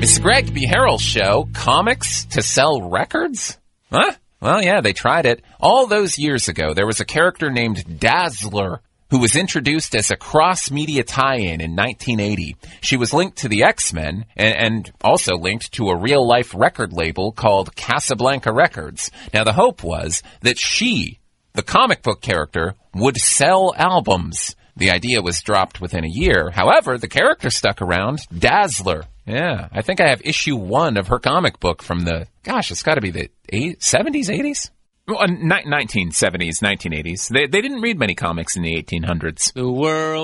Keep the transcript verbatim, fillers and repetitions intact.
It's the Greg B. Harrell Show. Comics to sell records? Huh? Well, yeah, they tried it. All those years ago, there was a character named Dazzler who was introduced as a cross-media tie-in in nineteen eighty. She was linked to the X-Men and, and also linked to a real-life record label called Casablanca Records. Now, the hope was that she, the comic book character, would sell albums. The idea was dropped within a year. However, the character stuck around. Dazzler. Yeah, I think I have issue one of her comic book from the, gosh, it's got to be the eight, seventies, eighties? Well, nineteen seventies, nineteen eighties. They, they didn't read many comics in the eighteen hundreds. The world